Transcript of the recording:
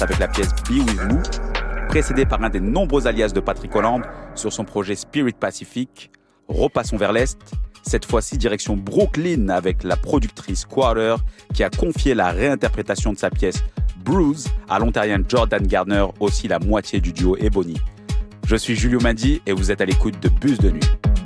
avec la pièce Be With You, précédée par un des nombreux alias de Patrick Holland sur son projet Spirit Pacific. Repassons vers l'Est, cette fois-ci direction Brooklyn avec la productrice Quarter qui a confié la réinterprétation de sa pièce Bruise à l'Ontarien Jordan Gardner, aussi la moitié du duo Ebony. Je suis Julio Madi et vous êtes à l'écoute de Bus de Nuit.